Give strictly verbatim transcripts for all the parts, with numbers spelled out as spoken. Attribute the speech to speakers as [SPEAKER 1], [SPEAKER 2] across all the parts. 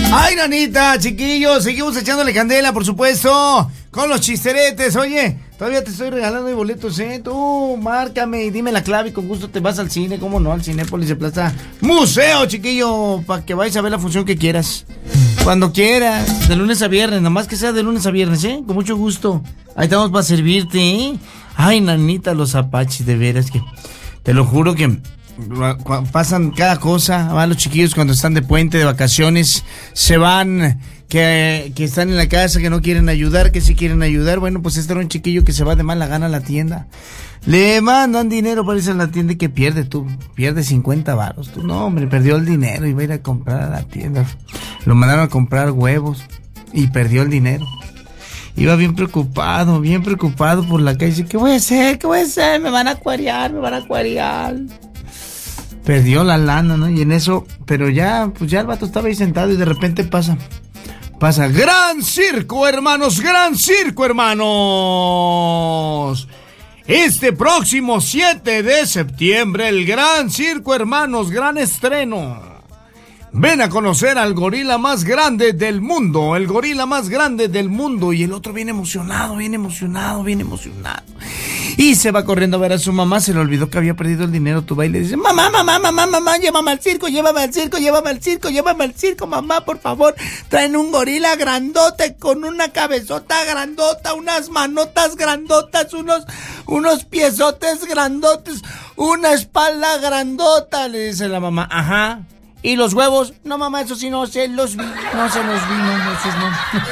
[SPEAKER 1] Ay, nanita, chiquillos, seguimos echándole candela, por supuesto, con los chisteretes. Oye, todavía te estoy regalando boletos, ¿eh? Tú, márcame y dime la clave y con gusto te vas al cine, ¿cómo no? Al Cinépolis de Plaza Museo, chiquillo, para que vayas a ver la función que quieras. Cuando quieras, de lunes a viernes, nomás que sea de lunes a viernes, ¿eh? Con mucho gusto. Ahí estamos para servirte, ¿eh? Ay, nanita, los apaches, de veras que... Te lo juro que... pasan cada cosa, van los chiquillos cuando están de puente, de vacaciones, se van, que, que están en la casa, que no quieren ayudar, que sí quieren ayudar. Bueno, pues este era un chiquillo que se va de mala gana a la tienda, le mandan dinero para irse a la tienda y que pierde, tú, pierde cincuenta varos, tú, no hombre, perdió el dinero, iba a ir a comprar a la tienda, lo mandaron a comprar huevos y perdió el dinero. Iba bien preocupado, bien preocupado por la calle, dice, ¿qué voy a hacer? ¿Qué voy a hacer? Me van a acuariar, me van a acuariar. Perdió la lana, ¿no? Y en eso, pero ya, pues ya el vato estaba ahí sentado y de repente pasa, pasa, ¡gran circo, hermanos! ¡Gran circo, hermanos! Este próximo siete de septiembre, el Gran Circo, hermanos, gran estreno. Ven a conocer al gorila más grande del mundo, el gorila más grande del mundo. Y el otro bien emocionado, bien emocionado, bien emocionado. Y se va corriendo a ver a su mamá, se le olvidó que había perdido el dinero. Tú va y le dice, mamá, mamá, mamá, mamá, llévame al circo, llévame al circo, llévame al circo, llévame al circo, mamá, por favor. Traen un gorila grandote con una cabezota grandota, unas manotas grandotas, unos, unos piezotes grandotes, una espalda grandota, le dice la mamá, ajá. ¿Y los huevos? No, mamá, eso sí no se los vi. No se los vi, no, esos no.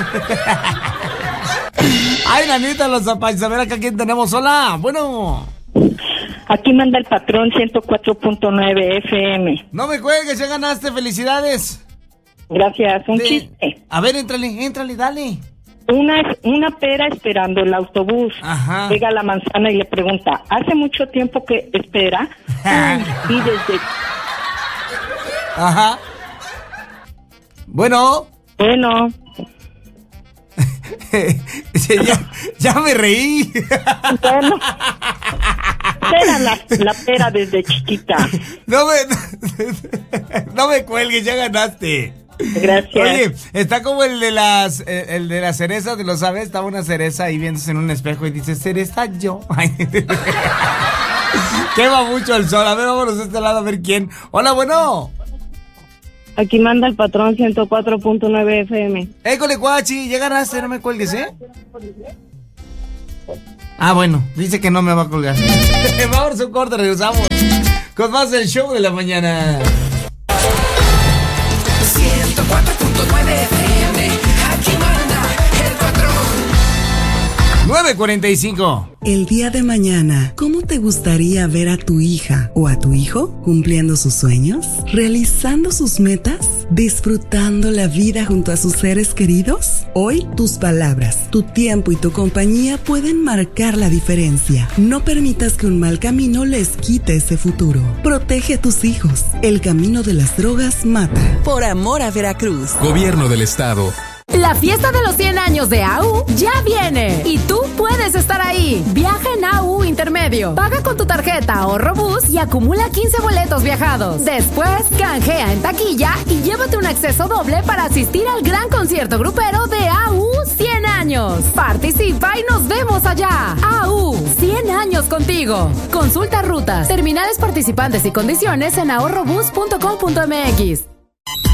[SPEAKER 1] Ay, nanita, los zapatos. A ver acá quién tenemos. Hola, bueno.
[SPEAKER 2] Aquí manda el patrón ciento cuatro punto nueve F M.
[SPEAKER 1] No me cuelgues, ya ganaste, felicidades.
[SPEAKER 2] Gracias, un
[SPEAKER 1] De...
[SPEAKER 2] chiste.
[SPEAKER 1] A ver, éntrale, éntrale, dale.
[SPEAKER 2] Una, una pera esperando el autobús.
[SPEAKER 1] Ajá.
[SPEAKER 2] Llega a la manzana y le pregunta, ¿hace mucho tiempo que espera? Y desde...
[SPEAKER 1] Ajá. Bueno.
[SPEAKER 2] Bueno.
[SPEAKER 1] ya, ya me reí.
[SPEAKER 2] Bueno. Era la, la pera desde chiquita.
[SPEAKER 1] No me, no me cuelgues, ya ganaste.
[SPEAKER 2] Gracias.
[SPEAKER 1] Oye, está como el de las el de las cerezas, ¿lo sabes? Estaba una cereza ahí viéndose en un espejo y dice, cereza yo. Quema mucho el sol. A ver, vámonos a este lado a ver quién. Hola, bueno.
[SPEAKER 2] Aquí manda el patrón ciento cuatro punto nueve F M.
[SPEAKER 1] École, cuachi, ya ganaste, no me cuelgues, ¿eh? Ah, bueno, dice que no me va a colgar. Vamos a un corte, regresamos con más del show de la mañana.
[SPEAKER 3] ciento cuatro punto nueve F M, aquí manda el patrón.
[SPEAKER 1] nueve cuarenta y cinco.
[SPEAKER 4] El día de mañana, ¿cómo te gustaría ver a tu hija o a tu hijo cumpliendo sus sueños, realizando sus metas, disfrutando la vida junto a sus seres queridos? Hoy, tus palabras, tu tiempo y tu compañía pueden marcar la diferencia. No permitas que un mal camino les quite ese futuro. Protege a tus hijos. El camino de las drogas mata. Por amor a Veracruz.
[SPEAKER 5] Gobierno del Estado.
[SPEAKER 6] La fiesta de los cien años de A U ya viene y tú puedes estar ahí. Viaja en A U Intermedio. Paga con tu tarjeta Ahorro Bus y acumula quince boletos viajados. Después, canjea en taquilla y llévate un acceso doble para asistir al gran concierto grupero de A U cien años. Participa y nos vemos allá. A U cien años contigo. Consulta rutas, terminales participantes y condiciones en ahorrobus punto com punto m x.